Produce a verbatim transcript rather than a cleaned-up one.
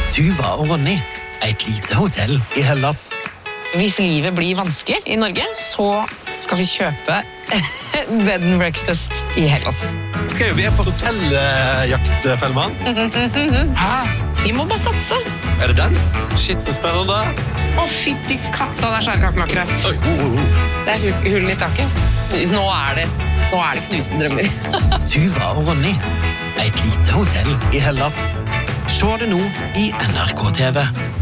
Tuva og Ronny, et lite hotell i Hellas. Hvis livet blir vanskelig i Norge, så skal vi kjøpe bed and breakfast i Hellas. Skal vi på hotelljakt, Fellmann? Ja, vi må bare satse. Er det den? Shit, så spennende. Å, fytti katta, det er skjærkakemakere. Oi, oh, oh. Det er hull, hull i taket. Nå er det, nå er det knuste drømmer. Tuva og Ronny, et lite hotell i Hellas. Se det nå i N R K T V.